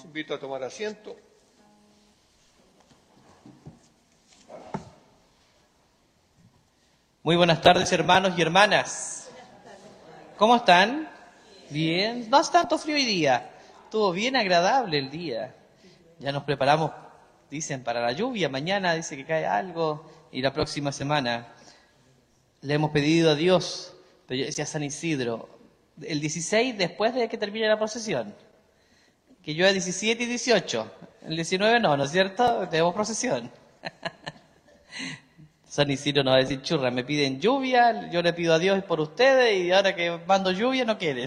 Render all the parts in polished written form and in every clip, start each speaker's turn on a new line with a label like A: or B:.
A: Los invito a tomar asiento.
B: Muy buenas tardes, hermanos y hermanas. ¿Cómo están? Bien. No hace tanto frío hoy día. Estuvo bien agradable el día. Ya nos preparamos, dicen, para la lluvia. Mañana dice que cae algo y la próxima semana. Le hemos pedido a Dios, pero yo decía San Isidro, el 16 después de que termine la procesión. Que llueva 17 y 18. El 19 no, ¿no es cierto? Tenemos procesión. San Isidro nos va a decir, churra, me piden lluvia, yo le pido a Dios por ustedes y ahora que mando lluvia no quieren.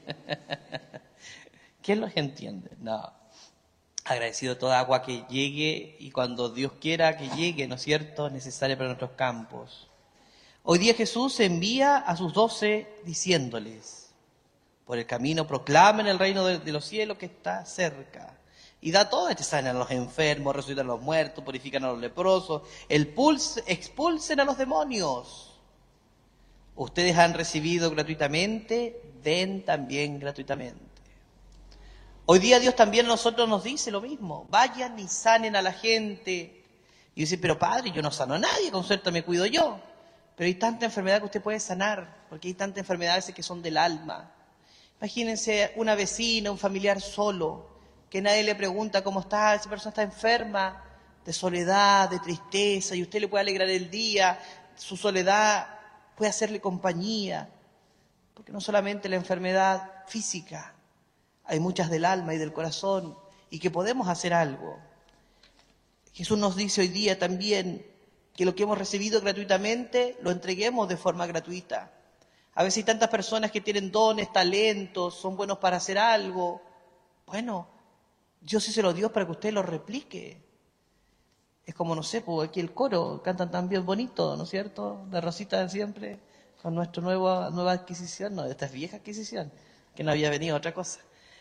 B: ¿Quién los entiende? No. Agradecido toda agua que llegue y cuando Dios quiera que llegue, ¿no es cierto?, es necesaria para nuestros campos. Hoy día Jesús envía a sus 12 diciéndoles, por el camino proclamen el reino de los cielos que está cerca. Y da todo, sanan a los enfermos, resucitan a los muertos, purifican a los leprosos, expulsen a los demonios. Ustedes han recibido gratuitamente, den también gratuitamente. Hoy día Dios también a nosotros nos dice lo mismo, vayan y sanen a la gente. Y dice, pero padre, yo no sano a nadie, con suerte me cuido yo. Pero hay tanta enfermedad que usted puede sanar, porque hay tantas enfermedades que son del alma. Imagínense una vecina, un familiar solo, que nadie le pregunta cómo está, esa persona está enferma, de soledad, de tristeza, y usted le puede alegrar el día, su soledad puede hacerle compañía, porque no solamente la enfermedad física, hay muchas del alma y del corazón, y que podemos hacer algo. Jesús nos dice hoy día también que lo que hemos recibido gratuitamente, lo entreguemos de forma gratuita. A veces hay tantas personas que tienen dones, talentos, son buenos para hacer algo. Bueno, Dios sí se lo dio para que usted lo replique. Es como, no sé, pues aquí el coro, cantan tan bien bonito, ¿no es cierto? De Rosita de siempre, con nuestra nueva adquisición, no, esta es vieja adquisición, que no había venido otra cosa.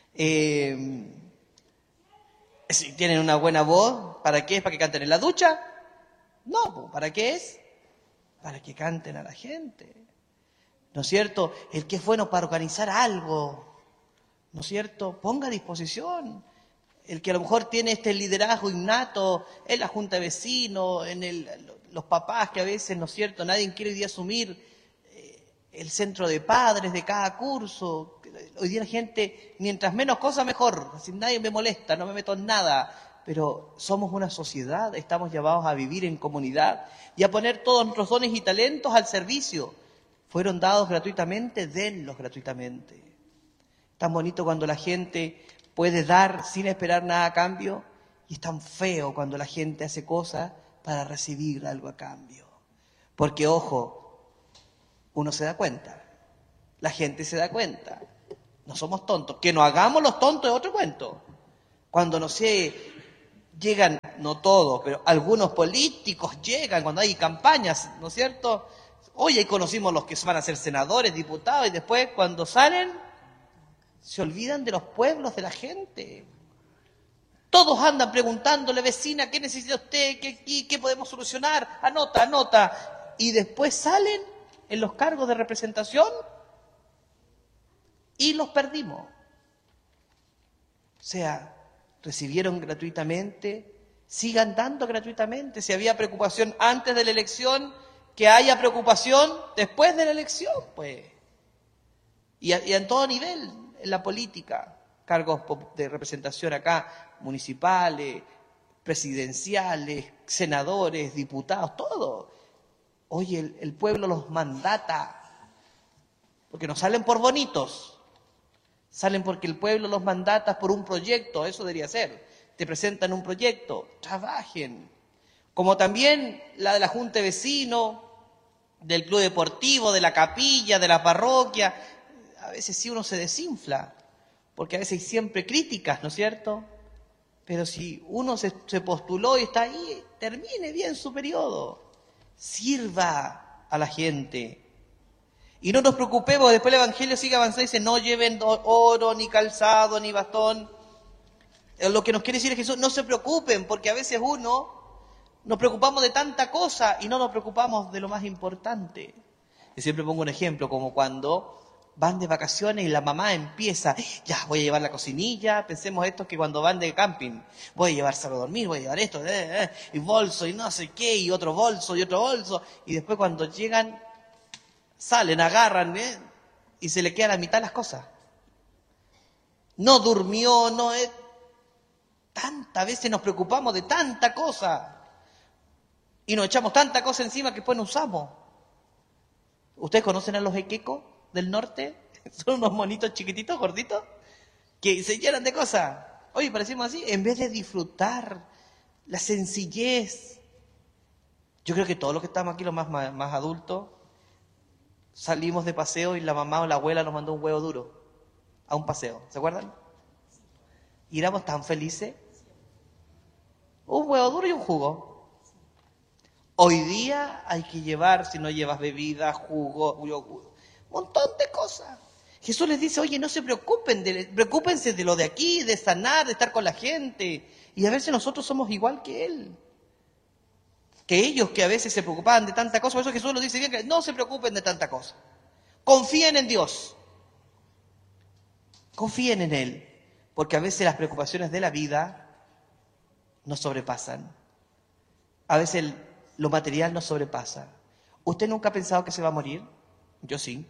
B: Si tienen una buena voz, ¿para qué es? ¿Para que canten en la ducha? No, pues, ¿para qué es? Para que canten a la gente. ¿No es cierto? El que es bueno para organizar algo, ¿no es cierto? Ponga a disposición. El que a lo mejor tiene este liderazgo innato en la junta de vecinos, los papás que a veces, ¿no es cierto?, nadie quiere hoy día asumir el centro de padres de cada curso. Hoy día la gente, mientras menos cosas mejor, si nadie me molesta, no me meto en nada. Pero somos una sociedad, estamos llamados a vivir en comunidad y a poner todos nuestros dones y talentos al servicio. Fueron dados gratuitamente, denlos gratuitamente. Tan bonito cuando la gente puede dar sin esperar nada a cambio, y es tan feo cuando la gente hace cosas para recibir algo a cambio. Porque, ojo, uno se da cuenta, la gente se da cuenta, no somos tontos. Que no hagamos los tontos es otro cuento. Cuando, no sé, llegan, no todos, pero algunos políticos llegan cuando hay campañas, ¿no es cierto? Hoy ahí conocimos los que van a ser senadores, diputados, y después cuando salen se olvidan de los pueblos, de la gente. Todos andan preguntándole, vecina, ¿qué necesita usted? ¿Qué podemos solucionar? Anota. Y después salen en los cargos de representación y los perdimos. O sea, recibieron gratuitamente, sigan dando gratuitamente. Si había preocupación antes de la elección, que haya preocupación después de la elección, pues. Y en todo nivel, en la política, cargos de representación acá, municipales, presidenciales, senadores, diputados, todo. Oye, el pueblo los mandata, porque no salen por bonitos, salen porque el pueblo los mandata por un proyecto, eso debería ser. Te presentan un proyecto, trabajen. Como también la de la junta de vecinos, del club deportivo, de la capilla, de la parroquia. A veces sí uno se desinfla, porque a veces hay siempre críticas, ¿no es cierto? Pero si uno se postuló y está ahí, termine bien su periodo. Sirva a la gente. Y no nos preocupemos, después el Evangelio sigue avanzando y dice, no lleven oro, ni calzado, ni bastón. Lo que nos quiere decir es Jesús, no se preocupen, porque a veces nos preocupamos de tanta cosa y no nos preocupamos de lo más importante. Y siempre pongo un ejemplo, como cuando van de vacaciones y la mamá empieza, ya, voy a llevar la cocinilla, pensemos esto que cuando van de camping, voy a llevar a dormir, voy a llevar esto, y bolso, y no sé qué, y otro bolso, y después cuando llegan, salen, agarran, y se le queda la mitad de las cosas. No durmió, tantas veces nos preocupamos de tanta cosa, y nos echamos tanta cosa encima que después no usamos. ¿Ustedes conocen a los equecos del norte? Son unos monitos chiquititos, gorditos, que se llenan de cosas. Oye, parecemos así, en vez de disfrutar la sencillez. Yo creo que todos los que estamos aquí, los más adultos, salimos de paseo y la mamá o la abuela nos mandó un huevo duro a un paseo. ¿Se acuerdan? Y éramos tan felices. Un huevo duro y un jugo. Hoy día hay que llevar, si no llevas bebida, jugo, un montón de cosas. Jesús les dice, oye, no se preocupen, preocúpense de lo de aquí, de sanar, de estar con la gente. Y a veces nosotros somos igual que Él. Que ellos que a veces se preocupaban de tanta cosa, por eso Jesús lo dice bien, que no se preocupen de tanta cosa. Confíen en Dios. Confíen en Él. Porque a veces las preocupaciones de la vida nos sobrepasan. A veces lo material nos sobrepasa. ¿Usted nunca ha pensado que se va a morir? Yo sí.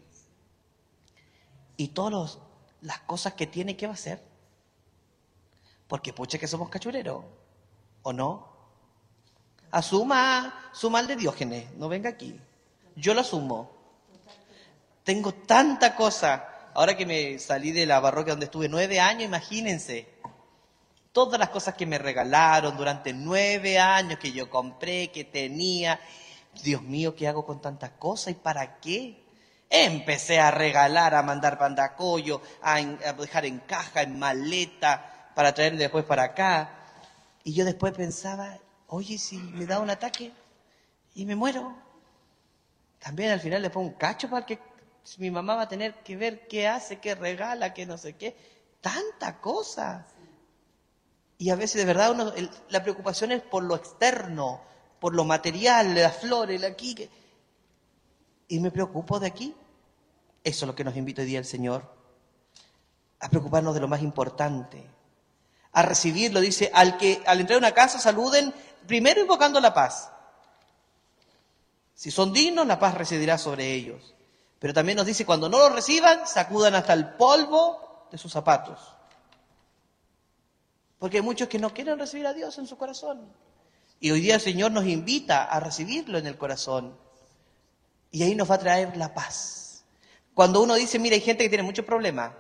B: Y todas las cosas que tiene, ¿qué va a hacer? Porque pucha que somos cachureros, ¿o no? Asuma su mal de Diógenes, no venga aquí. Yo lo asumo. Tengo tanta cosa. Ahora que me salí de la parroquia donde estuve 9 años, imagínense. Todas las cosas que me regalaron durante 9 años, que yo compré, que tenía. Dios mío, ¿qué hago con tantas cosas y para qué? Empecé a regalar, a mandar pandacollo, a dejar en caja, en maleta, para traer después para acá. Y yo después pensaba, oye, si me da un ataque y me muero. También al final le pongo un cacho para que mi mamá va a tener que ver qué hace, qué regala, qué no sé qué. Tanta cosa. Y a veces de verdad la preocupación es por lo externo, por lo material, las flores, aquí. Y me preocupo de aquí. Eso es lo que nos invita hoy día el Señor. A preocuparnos de lo más importante. A recibirlo, dice, al entrar a una casa saluden, primero invocando la paz. Si son dignos, la paz residirá sobre ellos. Pero también nos dice, cuando no lo reciban, sacudan hasta el polvo de sus zapatos. Porque hay muchos que no quieren recibir a Dios en su corazón. Y hoy día el Señor nos invita a recibirlo en el corazón. Y ahí nos va a traer la paz. Cuando uno dice, mira, hay gente que tiene muchos problemas.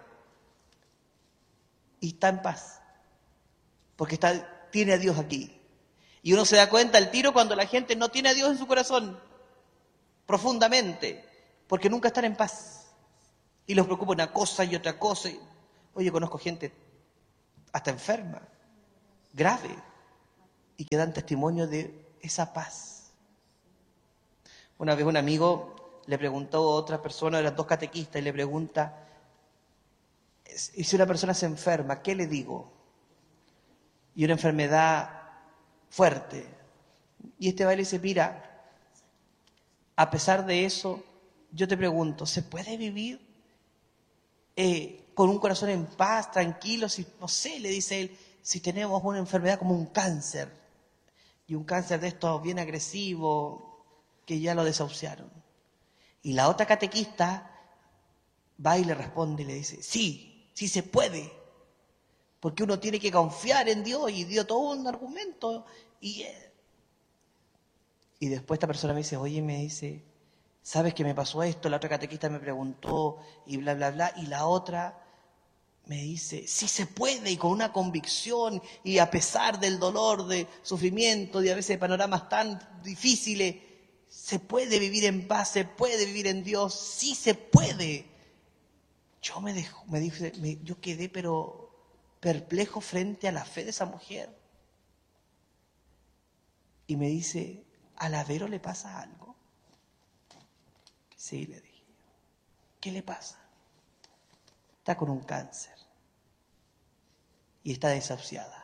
B: Y está en paz. Porque tiene a Dios aquí. Y uno se da cuenta al tiro cuando la gente no tiene a Dios en su corazón. Profundamente. Porque nunca están en paz. Y los preocupa una cosa y otra cosa. Oye, conozco gente hasta enferma, grave, y que dan testimonio de esa paz. Una vez un amigo le preguntó a otra persona, eran 2 catequistas, y le pregunta, y si una persona se enferma, ¿qué le digo? Y una enfermedad fuerte. Y este va y le dice, mira, a pesar de eso, yo te pregunto, ¿se puede vivir con un corazón en paz, tranquilo? Si, no sé, le dice él, si tenemos una enfermedad como un cáncer, y un cáncer de estos bien agresivo, que ya lo desahuciaron. Y la otra catequista va y le responde y le dice, sí, sí se puede, porque uno tiene que confiar en Dios, y dio todo un argumento. Y después esta persona me dice, oye, me dice, ¿sabes que me pasó esto? La otra catequista me preguntó y bla, bla, bla. Y la otra me dice, sí se puede, y con una convicción, y a pesar del dolor, de sufrimiento, de a veces panoramas tan difíciles, se puede vivir en paz, se puede vivir en Dios, sí se puede. Yo quedé pero perplejo frente a la fe de esa mujer. Y me dice, ¿a la Vero le pasa algo? Sí, le dije. ¿Qué le pasa? Está con un cáncer y está desahuciada.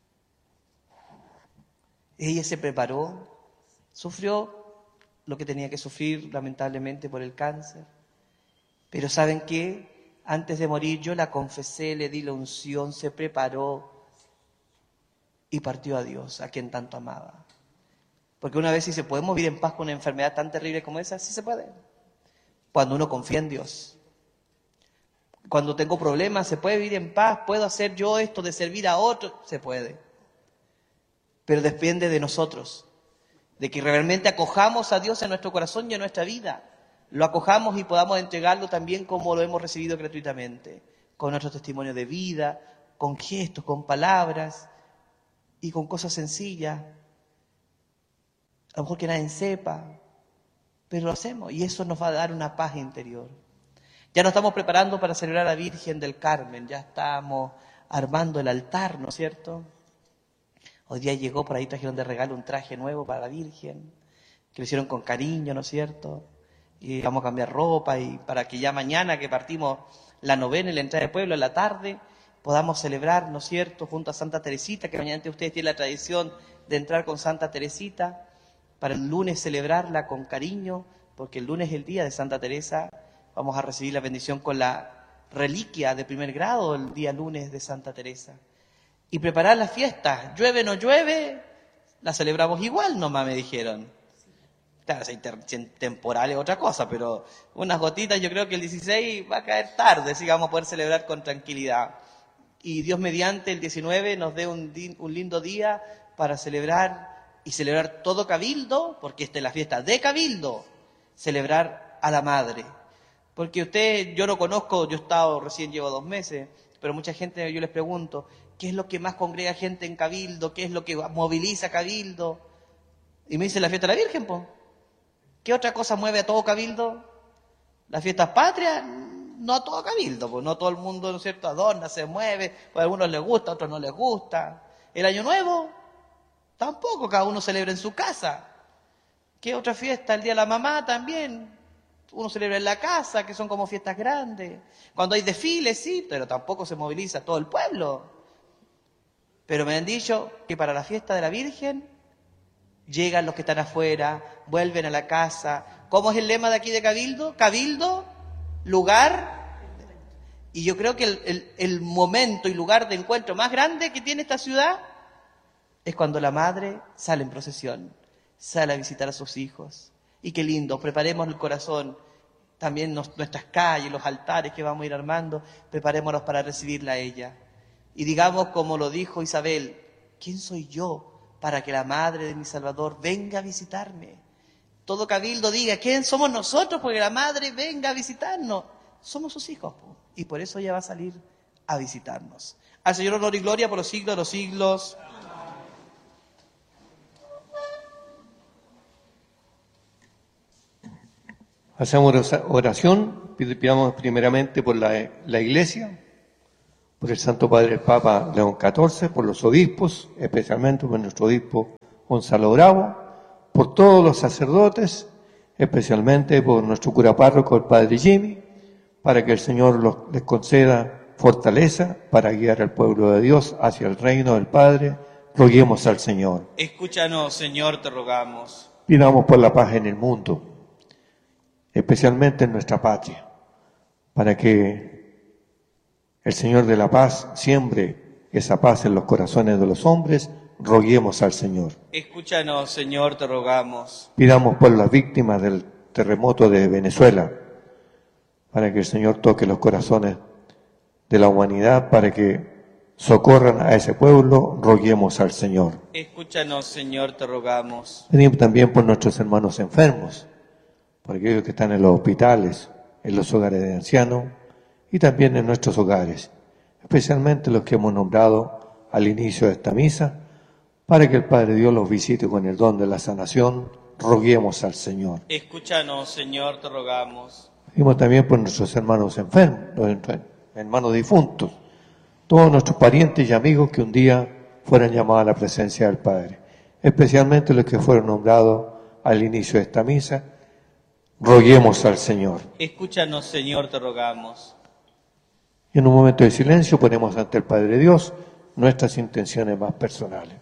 B: Ella se preparó, sufrió lo que tenía que sufrir lamentablemente por el cáncer, Pero ¿saben qué? Antes de morir yo la confesé, le di la unción, se preparó y partió a Dios, a quien tanto amaba. Porque una vez si se puede vivir en paz con una enfermedad tan terrible como esa, sí se puede. Cuando uno confía en Dios. Cuando tengo problemas, se puede vivir en paz, puedo hacer yo esto de servir a otros, se puede. Pero depende de nosotros, de que realmente acojamos a Dios en nuestro corazón y en nuestra vida. Lo acojamos y podamos entregarlo también como lo hemos recibido gratuitamente, con nuestro testimonio de vida, con gestos, con palabras y con cosas sencillas. A lo mejor que nadie sepa, pero lo hacemos y eso nos va a dar una paz interior. Ya nos estamos preparando para celebrar a la Virgen del Carmen, ya estamos armando el altar, ¿no es cierto? Hoy día llegó, por ahí trajeron de regalo un traje nuevo para la Virgen, que lo hicieron con cariño, ¿no es cierto? Y vamos a cambiar ropa y para que ya mañana que partimos la novena y la entrada de pueblo en la tarde, podamos celebrar, ¿no es cierto?, junto a Santa Teresita, que mañana ustedes tienen la tradición de entrar con Santa Teresita, para el lunes celebrarla con cariño, porque el lunes es el día de Santa Teresa, vamos a recibir la bendición con la reliquia de primer grado el día lunes de Santa Teresa. Y preparar las fiestas, llueve o no llueve, la celebramos igual nomás, me dijeron. Claro, si temporal es otra cosa, pero unas gotitas yo creo que el 16 va a caer tarde, así que vamos a poder celebrar con tranquilidad. Y Dios mediante el 19 nos dé un lindo día para celebrar y celebrar todo Cabildo, porque esta es la fiesta de Cabildo, celebrar a la Madre. Porque usted, yo lo conozco, yo he estado, recién llevo 2 meses, pero mucha gente, yo les pregunto, ¿qué es lo que más congrega gente en Cabildo? ¿Qué es lo que moviliza Cabildo? Y me dice la fiesta de la Virgen, pues. ¿Qué otra cosa mueve a todo Cabildo? Las fiestas patrias, no a todo Cabildo, pues no todo el mundo, ¿no es cierto?, adorna, se mueve, pues a algunos les gusta, a otros no les gusta. El Año Nuevo, tampoco, cada uno celebra en su casa. ¿Qué otra fiesta? El Día de la Mamá también. Uno celebra en la casa, que son como fiestas grandes. Cuando hay desfiles, sí, pero tampoco se moviliza todo el pueblo. Pero me han dicho que para la fiesta de la Virgen llegan los que están afuera, vuelven a la casa. ¿Cómo es el lema de aquí de Cabildo? Cabildo, lugar. Y yo creo que el momento y lugar de encuentro más grande que tiene esta ciudad es cuando la madre sale en procesión, sale a visitar a sus hijos. Y qué lindo, preparemos el corazón, también nuestras calles, los altares que vamos a ir armando, preparémonos para recibirla a ella. Y digamos como lo dijo Isabel, ¿quién soy yo para que la madre de mi Salvador venga a visitarme? Todo Cabildo diga, ¿quién somos nosotros? Porque la madre venga a visitarnos. Somos sus hijos, y por eso ella va a salir a visitarnos. Al Señor honor y gloria por los siglos de los siglos.
A: Hacemos oración, pidamos primeramente por la Iglesia, por el Santo Padre el Papa León XIV, por los obispos, especialmente por nuestro obispo Gonzalo Bravo, por todos los sacerdotes, especialmente por nuestro cura párroco, el Padre Jimmy, para que el Señor les conceda fortaleza para guiar al pueblo de Dios hacia el reino del Padre. Roguemos al Señor.
B: Escúchanos, Señor, te rogamos.
A: Pidamos por la paz en el mundo, especialmente en nuestra patria, para que el Señor de la paz siembre esa paz en los corazones de los hombres. Roguemos al Señor.
B: Escúchanos, Señor, te rogamos.
A: Pidamos por las víctimas del terremoto de Venezuela, para que el Señor toque los corazones de la humanidad, para que socorran a ese pueblo. Roguemos al Señor.
B: Escúchanos, Señor, te rogamos.
A: Pedimos también por nuestros hermanos enfermos, por aquellos que están en los hospitales, en los hogares de ancianos y también en nuestros hogares, especialmente los que hemos nombrado al inicio de esta misa, para que el Padre Dios los visite con el don de la sanación. Roguemos al Señor.
B: Escúchanos, Señor, te rogamos.
A: Pedimos también por nuestros hermanos enfermos, nuestros hermanos difuntos, todos nuestros parientes y amigos que un día fueran llamados a la presencia del Padre, especialmente los que fueron nombrados al inicio de esta misa. Roguemos al Señor.
B: Escúchanos, Señor, te rogamos.
A: Y en un momento de silencio ponemos ante el Padre Dios nuestras intenciones más personales.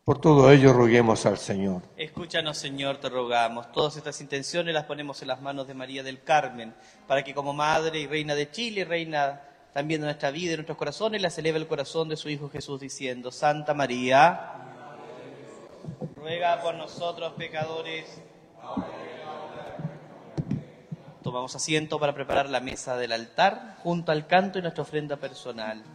A: Por todo ello roguemos al Señor.
B: Escúchanos, Señor, te rogamos. Todas estas intenciones las ponemos en las manos de María del Carmen, para que como Madre y Reina de Chile, Reina también de nuestra vida y de nuestros corazones, las eleve el corazón de su Hijo Jesús, diciendo: Santa María, ruega por nosotros pecadores. Tomamos asiento para preparar la mesa del altar, junto al canto y nuestra ofrenda personal.